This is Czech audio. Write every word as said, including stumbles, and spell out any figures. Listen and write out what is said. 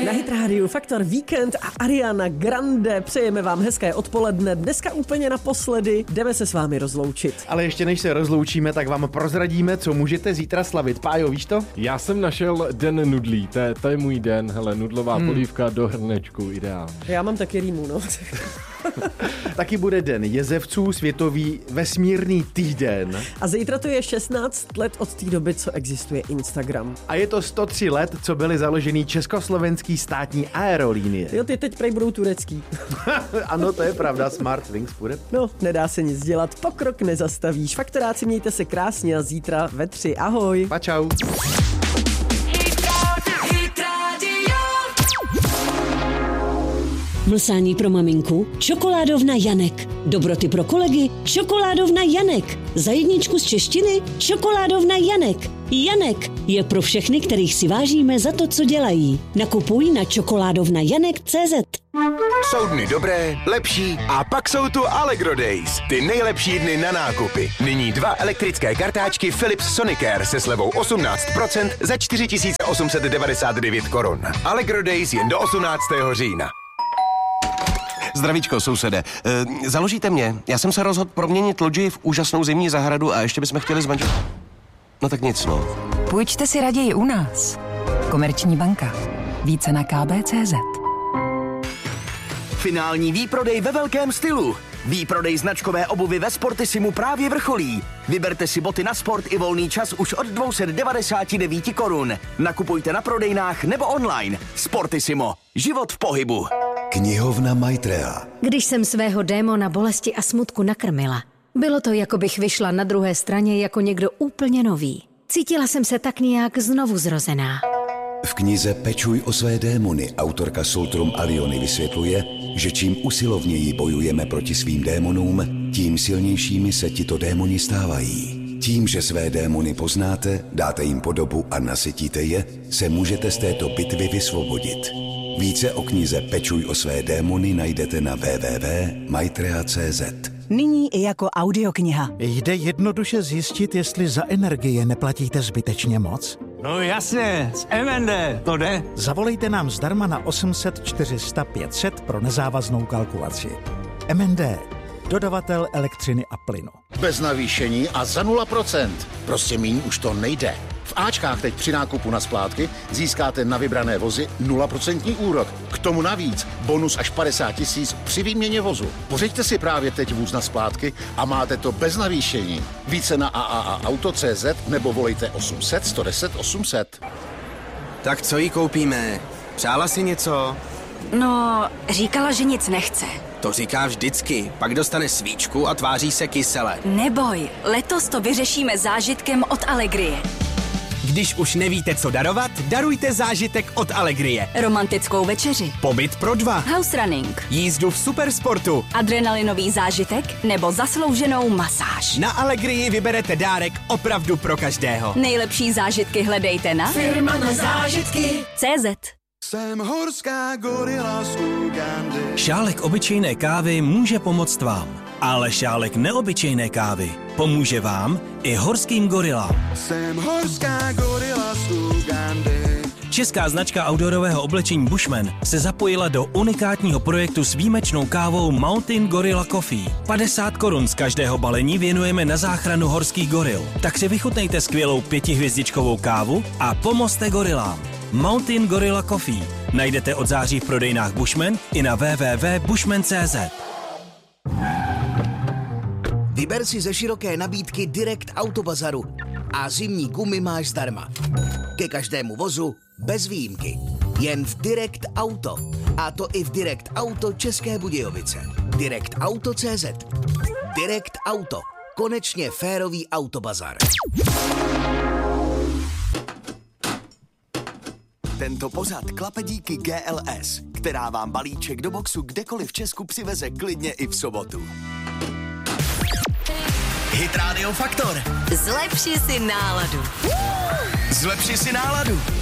Na Hit Radio Faktor víkend a Ariana Grande. Přejeme vám hezké odpoledne. Dneska úplně naposledy. Jdeme se s vámi rozloučit. Ale ještě než se rozloučíme, tak vám prozradíme, co můžete zítra slavit. Pájo, víš to? Já jsem našel den nudlí. To je, to je můj den. Hele, nudlová hmm. polívka do hrnečku. Ideál. Já mám taky rýmu, no. Taky bude den jezevců, světový vesmírný týden. A zítra to je šestnáct let od té doby, co existuje Instagram. A je to sto tři let, co byly založený československý státní aerolínie. Jo, ty teď prej budou turecký. Ano, to je pravda, Smartwings bude. No, nedá se nic dělat, pokrok nezastavíš. Faktoráci, mějte se krásně a zítra ve tři. Ahoj. Pa čau. Mlsání pro maminku? Čokoládovna Janek. Dobroty pro kolegy? Čokoládovna Janek. Za jedničku z češtiny? Čokoládovna Janek. Janek je pro všechny, kterých si vážíme za to, co dělají. Nakupuj na čokoládovna janek tečka cé zet. Jsou dny dobré, lepší a pak jsou tu Allegro Days. Ty nejlepší dny na nákupy. Nyní dva elektrické kartáčky Philips Sonicare se slevou osmnáct procent za čtyři tisíce osm set devadesát devět korun. Allegro Days jen do osmnáctého října. Zdravíčko, sousede. E, založíte mě? Já jsem se rozhodl proměnit loďi v úžasnou zimní zahradu a ještě bychom chtěli zmanžit. No tak nic, no. Půjčte si raději u nás. Komerční banka. Více na ká bé tečka cé zet. Finální výprodej ve velkém stylu. Výprodej značkové obuvy ve Sportissimu právě vrcholí. Vyberte si boty na sport i volný čas už od dvě stě devadesát devět korun. Nakupujte na prodejnách nebo online. Sportissimo. Život v pohybu. Knihovna Maitrea. Když jsem svého démona bolesti a smutku nakrmila, bylo to, jako bych vyšla na druhé straně jako někdo úplně nový. Cítila jsem se tak nějak znovu zrozená. V knize Pečuj o své démony autorka Soltrum Aliony vysvětluje, že čím usilovněji bojujeme proti svým démonům, tím silnějšími se tito démoni stávají. Tím, že své démony poznáte, dáte jim podobu a nasytíte je, se můžete z této bitvy vysvobodit. Více o knize Pečuj o své démony najdete na w w w tečka maitrea tečka cé zet. Nyní i jako audiokniha. Jde jednoduše zjistit, jestli za energie neplatíte zbytečně moc? No jasně, z em en dé, to jde. Zavolejte nám zdarma na osm set čtyři sta pět set pro nezávaznou kalkulaci. em en dé, dodavatel elektřiny a plynu. Bez navýšení a za nula procent. Prostě míň už to nejde. V Ačkách teď při nákupu na splátky získáte na vybrané vozy nula procent úrok. K tomu navíc bonus až padesát tisíc při výměně vozu. Pořiďte si právě teď vůz na splátky a máte to bez navýšení. Více na a a a auto tečka cé zet nebo volejte osm set sto deset osm set. Tak co jí koupíme? Přála si něco? No, říkala, že nic nechce. To říká vždycky, pak dostane svíčku a tváří se kysele. Neboj, letos to vyřešíme zážitkem od Allegrie. Když už nevíte, co darovat, darujte zážitek od Allegrie. Romantickou večeři. Pobyt pro dva. House running. Jízdu v supersportu. Adrenalinový zážitek nebo zaslouženou masáž. Na Allegrii vyberete dárek opravdu pro každého. Nejlepší zážitky hledejte na Firma na zážitky tečka cé zet. Jsem horská gorila z Ugandy. Šálek obyčejné kávy může pomoct vám, ale šálek neobyčejné kávy pomůže vám i horským gorilám. Jsem horská gorila z Ugandy. Česká značka outdoorového oblečení Bushman se zapojila do unikátního projektu s výjimečnou kávou Mountain Gorilla Coffee. padesát korun z každého balení věnujeme na záchranu horských goril. Tak si vychutnejte skvělou pětihvězdičkovou kávu a pomozte gorilám. Mountain Gorilla Coffee najdete od září v prodejnách Bushman i na w w w tečka bushman tečka cé zet. Vyber si ze široké nabídky Direct Autobazaru a zimní gumy máš zdarma. Ke každému vozu bez výjimky. Jen v Direct Auto. A to i v Direct Auto České Budějovice. Direct Auto tečka cé zet. Direct Auto. Konečně férový autobazar. Tento pořad klape díky G L S, která vám balíček do boxu kdekoliv v Česku přiveze klidně i v sobotu. Hit Radio Faktor. Zlepši si náladu. Zlepši si náladu.